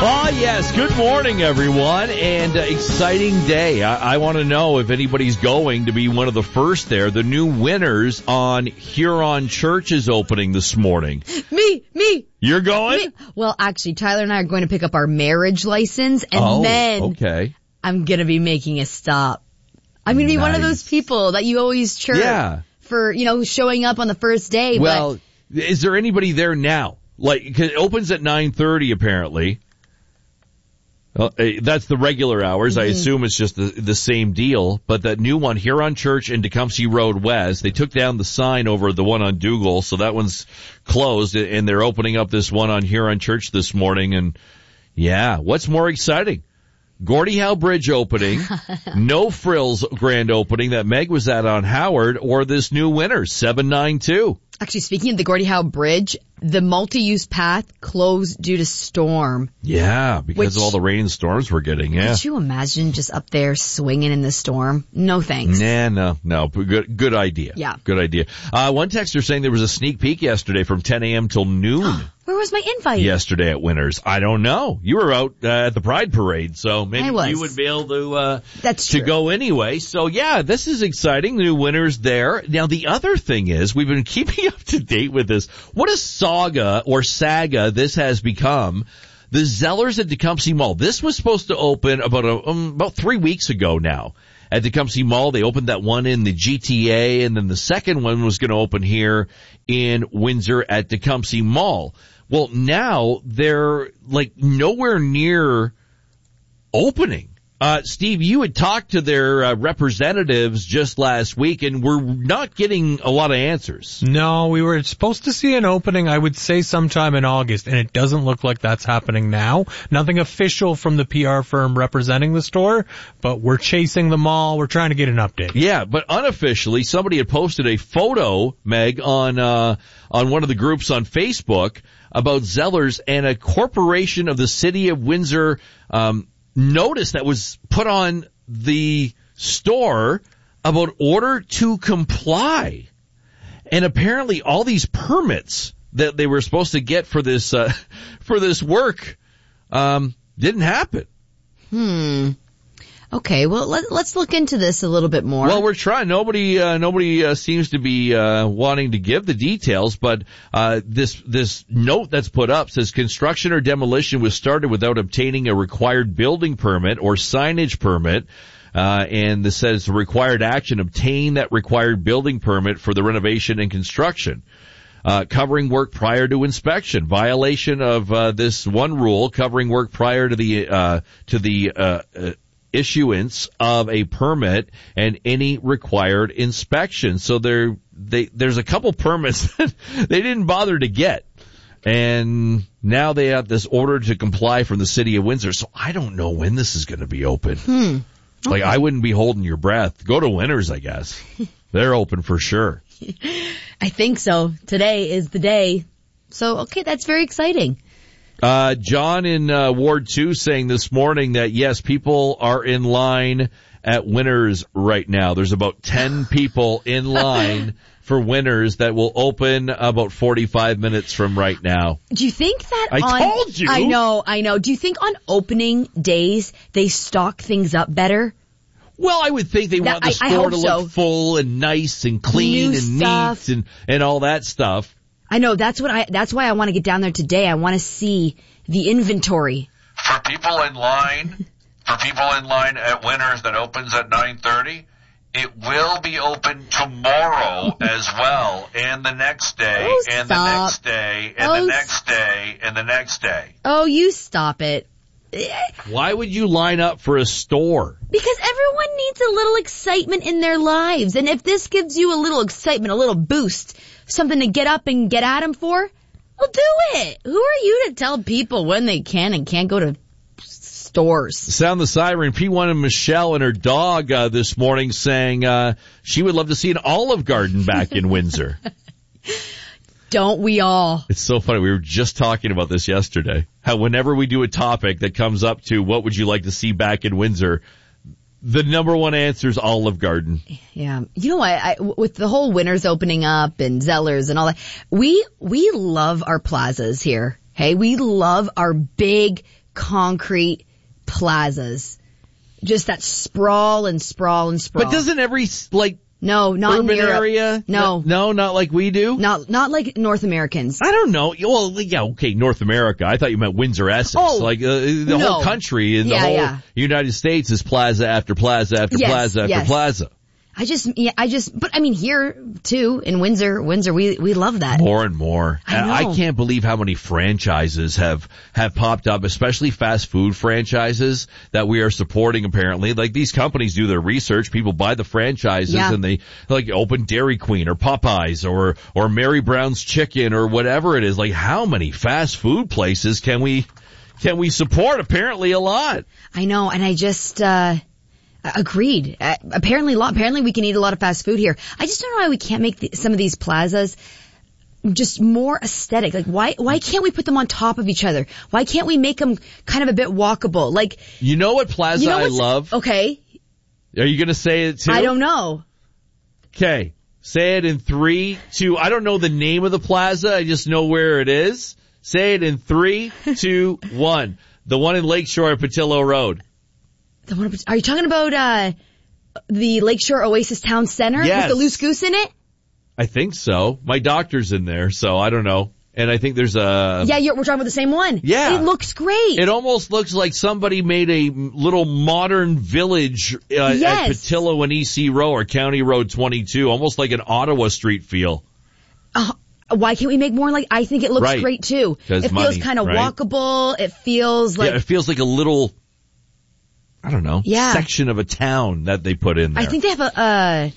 Oh, yes. Good morning, everyone, and exciting day. I want to know if anybody's going to be one of the first there. The new Winners on Huron Church is opening this morning. Me. You're going? Me. Well, actually, Tyler and I are going to pick up our marriage license, and then okay. I'm going to be making a stop. I'm going to be one of those people that you always chirp for, showing up on the first day. Well, is there anybody there now? Like, 'cause it opens at 9:30, apparently. That's the regular hours. I assume it's just the same deal. But that new one, Huron Church in Tecumseh Road West, they took down the sign over the one on Dougal, so that one's closed, and they're opening up this one on Huron Church this morning. And yeah, what's more exciting? Gordie Howe Bridge opening, No Frills grand opening that Meg was at on Howard, or this new Winners, 792. Actually, speaking of the Gordie Howe Bridge, the multi-use path closed due to storm. Yeah, because of all the rain and storms we're getting, yeah. Could you imagine just up there swinging in the storm? No thanks. No. Good idea. Yeah. Good idea. One texter saying there was a sneak peek yesterday from 10 a.m. till noon. Where was my invite? Yesterday at Winners. I don't know. You were out at the Pride Parade, so maybe you would be able to That's true. to go anyway. So yeah, this is exciting. The new Winners there. Now the other thing is, we've been keeping up to date with this. What a saga or saga this has become. The Zellers at Tecumseh Mall. This was supposed to open about 3 weeks ago now. At Tecumseh Mall, they opened that one in the GTA, and then the second one was going to open here in Windsor at Tecumseh Mall. Well, now they're like nowhere near opening. Steve, you had talked to their representatives just last week, and we're not getting a lot of answers. No, we were supposed to see an opening, I would say, sometime in August, and it doesn't look like that's happening now. Nothing official from the PR firm representing the store, but we're chasing them all. We're trying to get an update. Yeah, but unofficially, somebody had posted a photo, Meg, on one of the groups on Facebook about Zellers, and a corporation of the city of Windsor notice that was put on the store about order to comply. And apparently all these permits that they were supposed to get for this work didn't happen. Okay, well, let's look into this a little bit more. Well, we're trying. Nobody seems to be wanting to give the details, but this note that's put up says construction or demolition was started without obtaining a required building permit or signage permit. And this says required action, obtain that required building permit for the renovation and construction. Covering work prior to inspection, violation of this one rule, covering work prior to the issuance of a permit and any required inspection. So there's a couple permits that they didn't bother to get. And now they have this order to comply from the city of Windsor. So I don't know when this is going to be open. Okay. Like, I wouldn't be holding your breath. Go to Winners, I guess. They're open for sure. I think so. Today is the day. So, okay, that's very exciting. John in Ward 2 saying this morning that, yes, people are in line at Winners right now. There's about 10 people in line for Winners that will open about 45 minutes from right now. Do you think that told you! I know. Do you think on opening days they stock things up better? Well, I would think they want the store to look full and nice and clean and neat and all that stuff. I know, that's why I want to get down there today. I want to see the inventory. For people in line at Winners that opens at 9:30, it will be open tomorrow as well, and the next day, and the next day, and the next day, and the next day. Oh, you stop it. Why would you line up for a store? Because everyone needs a little excitement in their lives. And if this gives you a little excitement, a little boost, something to get up and get at them for, well, do it. Who are you to tell people when they can and can't go to stores? Sound the siren. P1 and Michelle and her dog this morning saying she would love to see an Olive Garden back in Windsor. Don't we all? It's so funny. We were just talking about this yesterday. How whenever we do a topic that comes up to what would you like to see back in Windsor, the number one answer is Olive Garden. Yeah. You know what? With the whole Winners opening up and Zellers and all that, we love our plazas here. Hey, we love our big concrete plazas. Just that sprawl and sprawl and sprawl. But doesn't every, like, no, not urban in Europe. area? No. No, not like we do? Not like North Americans. I don't know. Well, yeah, okay, North America. I thought you meant Windsor, Essex. Oh, like the whole country and the whole United States is plaza after plaza after plaza after plaza. But I mean here too in Windsor, we love that. More and more. I know. I can't believe how many franchises have popped up, especially fast food franchises that we are supporting apparently. Like these companies do their research, people buy the franchises and they like open Dairy Queen or Popeyes or Mary Brown's Chicken or whatever it is. Like how many fast food places can we support? Apparently a lot. I know, and I just agreed. Apparently we can eat a lot of fast food here. I just don't know why we can't make some of these plazas just more aesthetic. Like why can't we put them on top of each other? Why can't we make them kind of a bit walkable? Like, you know what plaza I love? Okay. Are you going to say it too? I don't know. Okay. Say it in 3, 2. I don't know the name of the plaza. I just know where it is. Say it in 3, 2, 1. The one in Lakeshore at Patillo Road. Are you talking about the Lakeshore Oasis Town Center with the Loose Goose in it? I think so. My doctor's in there, so I don't know. And I think there's a... Yeah, we're talking about the same one. Yeah. It looks great. It almost looks like somebody made a little modern village at Patillo and EC Row or County Road 22, almost like an Ottawa Street feel. Why can't we make more like... I think it looks great too. It feels kind of walkable. It feels like... Yeah, it feels like a little... I don't know, section of a town that they put in there. I think they have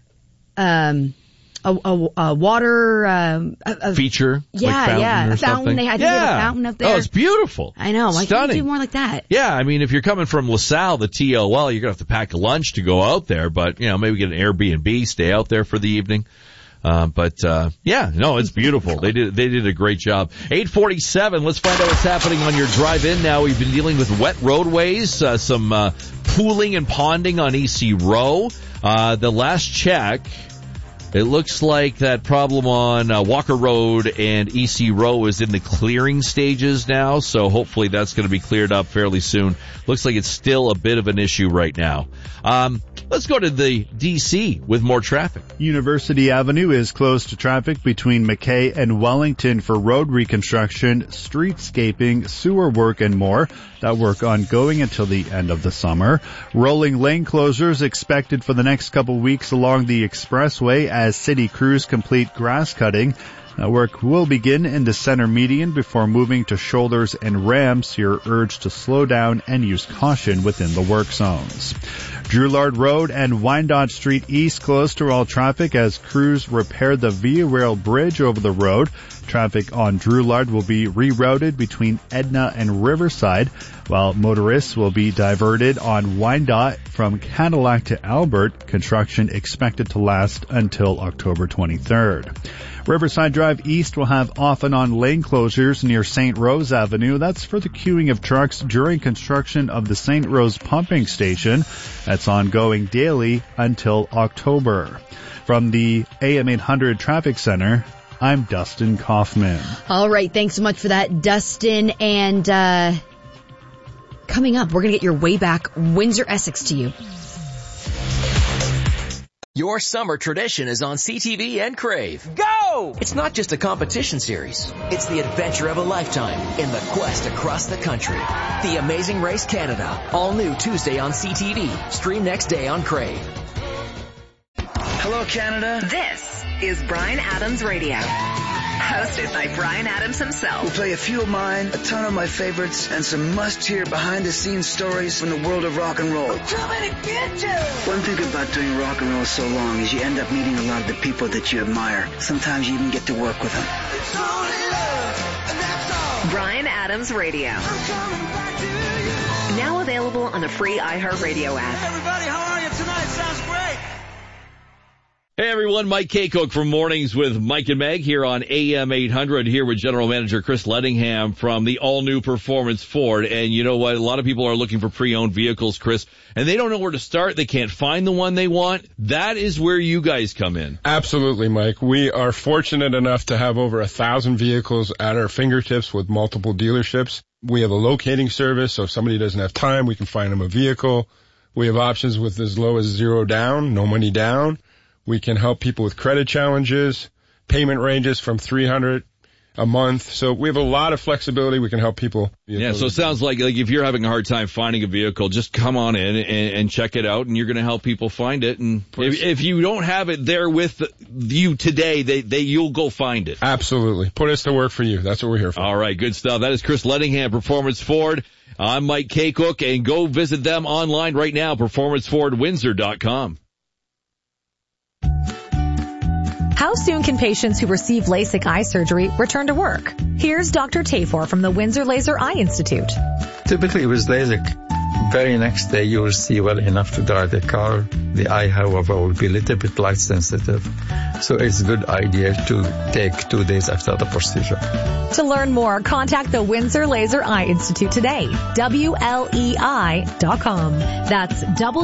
a water feature, a fountain. They have a fountain up there. Oh, it's beautiful. I know. Why can't we do more like that? Yeah, I mean, if you're coming from LaSalle, the TOL, you're gonna have to pack a lunch to go out there. But maybe get an Airbnb, stay out there for the evening. It's beautiful. They did a great job. 8:47. Let's find out what's happening on your drive-in now. We've been dealing with wet roadways, some pooling and ponding on EC Row. The last check, it looks like that problem on Walker Road and EC Row is in the clearing stages now, so hopefully that's going to be cleared up fairly soon. Looks like it's still a bit of an issue right now. Let's go to the DC with more traffic. University Avenue is closed to traffic between McKay and Wellington for road reconstruction, streetscaping, sewer work, and more. That work ongoing until the end of the summer. Rolling lane closures expected for the next couple weeks along the expressway as city crews complete grass cutting. That work will begin in the center median before moving to shoulders and ramps. You're urged to slow down and use caution within the work zones. Drouillard Road and Wyandotte Street East closed to all traffic as crews repair the Via Rail Bridge over the road. Traffic on Drouillard will be rerouted between Edna and Riverside, while motorists will be diverted on Wyandotte from Cadillac to Albert. Construction expected to last until October 23rd. Riverside Drive East will have off and on lane closures near St. Rose Avenue. That's for the queuing of trucks during construction of the St. Rose pumping station. That's ongoing daily until October. From the AM 800 Traffic Center, I'm Dustin Kaufman. All right, thanks so much for that, Dustin. And coming up, we're going to get your way back Windsor, Essex to you. Your summer tradition is on CTV and Crave. Go! It's not just a competition series. It's the adventure of a lifetime in the quest across the country. The Amazing Race Canada. All new Tuesday on CTV. Stream next day on Crave. Hello, Canada. This is Bryan Adams Radio. Hosted by Bryan Adams himself. We'll play a few of mine, a ton of my favorites, and some must-hear behind-the-scenes stories from the world of rock and roll. I'm coming to get you! One thing about doing rock and roll so long is you end up meeting a lot of the people that you admire. Sometimes you even get to work with them. It's only love, and that's all. Bryan Adams Radio. I'm coming back to you. Now available on the free iHeartRadio app. Hey everybody, how are you tonight? Sounds great. Hey everyone, Mike Kaycook from Mornings with Mike and Meg here on AM 800, here with General Manager Chris Lettingham from the all-new Performance Ford. And you know what? A lot of people are looking for pre-owned vehicles, Chris, and they don't know where to start. They can't find the one they want. That is where you guys come in. Absolutely, Mike. We are fortunate enough to have over 1,000 vehicles at our fingertips with multiple dealerships. We have a locating service, so if somebody doesn't have time, we can find them a vehicle. We have options with as low as $0 down, no money down. We can help people with credit challenges, payment ranges from $300 a month. So we have a lot of flexibility. We can help people. Yeah, so it sounds like if you're having a hard time finding a vehicle, just come on in and check it out, and you're going to help people find it. And if you don't have it there with you today, you'll go find it. Absolutely. Put us to work for you. That's what we're here for. All right, good stuff. That is Chris Lettingham, Performance Ford. I'm Mike Kaycook, and go visit them online right now, performancefordwindsor.com. How soon can patients who receive LASIK eye surgery return to work? Here's Dr. Tafor from the Windsor Laser Eye Institute. Typically with LASIK, very next day you will see well enough to drive the car. The eye, however, will be a little bit light sensitive. So it's a good idea to take 2 days after the procedure. To learn more, contact the Windsor Laser Eye Institute today. WLEI.com. That's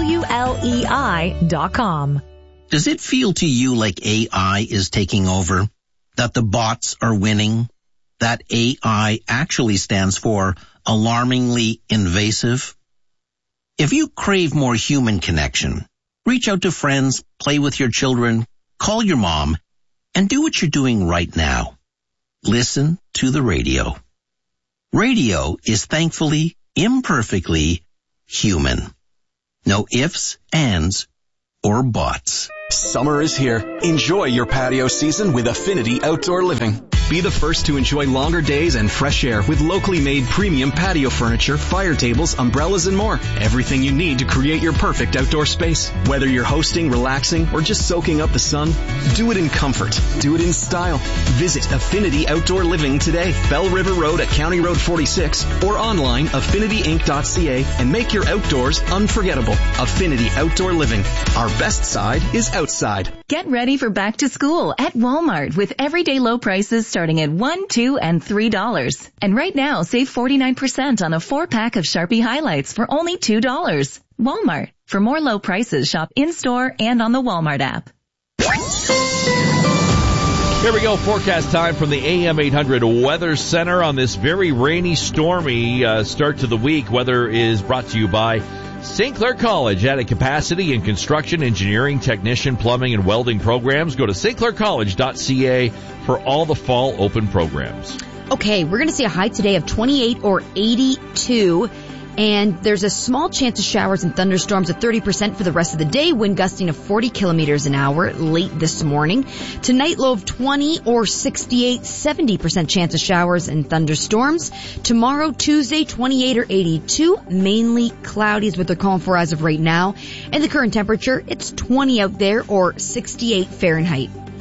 WLEI.com. Does it feel to you like AI is taking over? That the bots are winning? That AI actually stands for alarmingly invasive? If you crave more human connection, reach out to friends, play with your children, call your mom, and do what you're doing right now. Listen to the radio. Radio is thankfully, imperfectly human. No ifs, ands, or buts. Summer is here. Enjoy your patio season with Affinity Outdoor Living. Be the first to enjoy longer days and fresh air with locally made premium patio furniture, fire tables, umbrellas, and more. Everything you need to create your perfect outdoor space. Whether you're hosting, relaxing, or just soaking up the sun, do it in comfort. Do it in style. Visit Affinity Outdoor Living today. Bell River Road at County Road 46 or online affinityinc.ca and make your outdoors unforgettable. Affinity Outdoor Living. Our best side is outside. Get ready for back to school at Walmart with everyday low prices starting at $1, $2, and $3. And right now, save 49% on a 4-pack of Sharpie highlights for only $2. Walmart. For more low prices, shop in-store and on the Walmart app. Here we go, forecast time from the AM 800 Weather Center on this very rainy, stormy start to the week. Weather is brought to you by St. Clair College. Added capacity in construction, engineering, technician, plumbing, and welding programs. Go to stclaircollege.ca for all the fall open programs. Okay, we're going to see a high today of 28 or 82. And there's a small chance of showers and thunderstorms at 30% for the rest of the day, wind gusting to 40 kilometers an hour late this morning. Tonight, low of 20 or 68, 70% chance of showers and thunderstorms. Tomorrow, Tuesday, 28 or 82, mainly cloudy is what they're calling for as of right now. And the current temperature, it's 20 out there or 68 Fahrenheit.